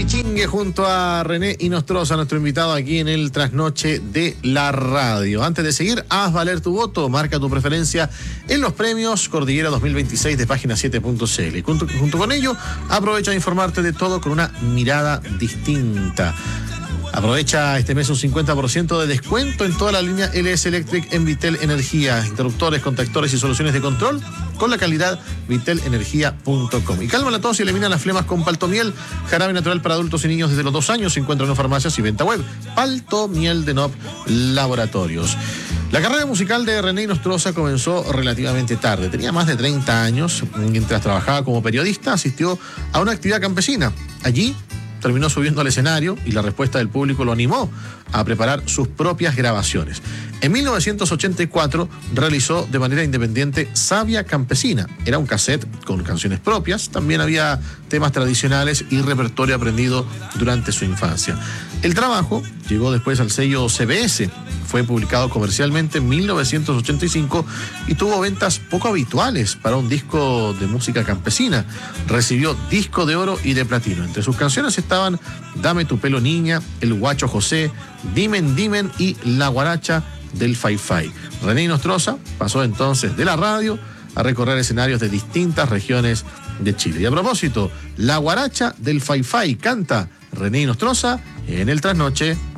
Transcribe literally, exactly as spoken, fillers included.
Pichingue junto a René Inostroza, nuestro invitado aquí en el Trasnoche de la Radio. Antes de seguir, haz valer tu voto, marca tu preferencia en los premios Cordillera dos mil veintiséis de página siete punto c l. Junto, junto con ello, aprovecha de informarte de todo con una mirada distinta. Aprovecha este mes un cincuenta por ciento de descuento en toda la línea L S Electric en Vitel Energía. Interruptores, contactores y soluciones de control con la calidad vitel energía punto com. Y calma la tos y elimina las flemas con Paltomiel, jarabe natural para adultos y niños desde los dos años. Se encuentra en farmacias y venta web. Paltomiel de N O P Laboratorios. La carrera musical de René Inostroza comenzó relativamente tarde. Tenía más de treinta años. Mientras trabajaba como periodista, asistió a una actividad campesina. Allí terminó subiendo al escenario y la respuesta del público lo animó a preparar sus propias grabaciones. En mil novecientos ochenta y cuatro realizó de manera independiente Savia Campesina. Era un cassette con canciones propias, también había temas tradicionales y repertorio aprendido durante su infancia. El trabajo llegó después al sello C B S, fue publicado comercialmente en mil novecientos ochenta y cinco y tuvo ventas poco habituales para un disco de música campesina. Recibió disco de oro y de platino. Entre sus canciones estaban Dame tu pelo niña, El guacho José, Dimen Dimen y La guaracha del Fai Fai. René Inostroza pasó entonces de la radio a recorrer escenarios de distintas regiones de Chile. Y a propósito, La guaracha del Fai Fai canta René Inostroza en el Trasnoche